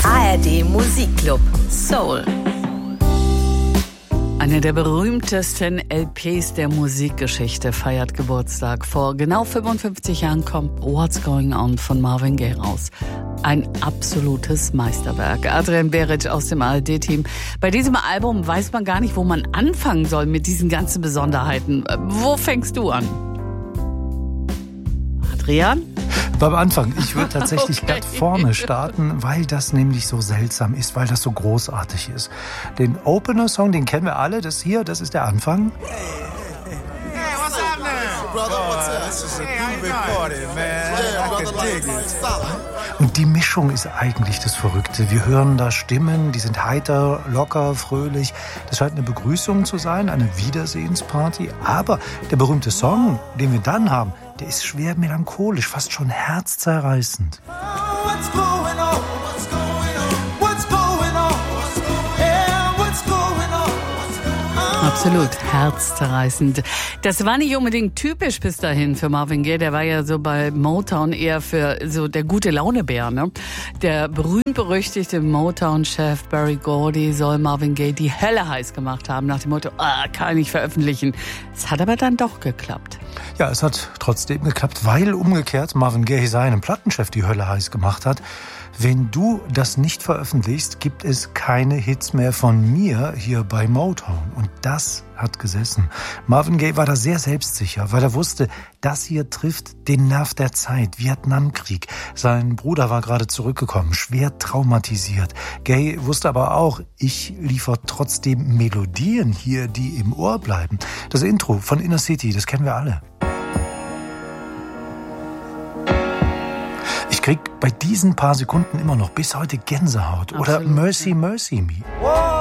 ARD Musikclub Soul. Eine der berühmtesten LPs der Musikgeschichte feiert Geburtstag. Vor genau 55 Jahren kommt What's Going On von Marvin Gaye raus. Ein absolutes Meisterwerk. Adrian Beric aus dem ARD-Team. Bei diesem Album weiß man gar nicht, wo man anfangen soll mit diesen ganzen Besonderheiten. Wo fängst du an? Adrian? Beim Anfang. Ich würde tatsächlich ganz vorne starten, weil das nämlich so seltsam ist, weil das so großartig ist. Den Opener-Song, den kennen wir alle. Das hier, das ist der Anfang. Hey, what's happening? Brother, what's up? This is a big party, man. I can dig it. Und die Mischung ist eigentlich das Verrückte. Wir hören da Stimmen, die sind heiter, locker, fröhlich. Das scheint eine Begrüßung zu sein, eine Wiedersehensparty. Aber der berühmte Song, den wir dann haben, der ist schwer melancholisch, fast schon herzzerreißend. What's going on? What's going on? What's going on? Yeah, what's going on? Absolut herzzerreißend. Das war nicht unbedingt typisch bis dahin für Marvin Gaye. Der war ja so bei Motown eher für so der gute Launebär, ne? Der berühmt-berüchtigte Motown-Chef Berry Gordy soll Marvin Gaye die Hölle heiß gemacht haben, nach dem Motto, kann ich veröffentlichen. Es hat aber dann doch geklappt. Ja, es hat trotzdem geklappt, weil umgekehrt Marvin Gaye seinem Plattenchef die Hölle heiß gemacht hat. Wenn du das nicht veröffentlichst, gibt es keine Hits mehr von mir hier bei Motown. Und das hat gesessen. Marvin Gaye war da sehr selbstsicher, weil er wusste, das hier trifft den Nerv der Zeit. Vietnamkrieg. Sein Bruder war gerade zurückgekommen, schwer traumatisiert. Gaye wusste aber auch, ich liefere trotzdem Melodien hier, die im Ohr bleiben. Das Intro von Inner City, das kennen wir alle. Ich krieg bei diesen paar Sekunden immer noch bis heute Gänsehaut. Absolut. Oder Mercy, Mercy Me.